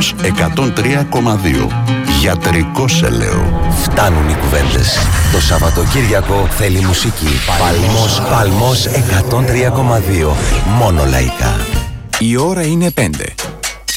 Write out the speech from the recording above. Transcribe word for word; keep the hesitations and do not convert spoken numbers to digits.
Παλμός εκατόν τρία κόμμα δύο. Γιατρικό σε λέω. Φτάνουν οι κουβέντες. Το Σαββατοκύριακο θέλει μουσική. Παλμός, Παλμός εκατόν τρία κόμμα δύο. Μόνο λαϊκά. Η ώρα είναι πέντε.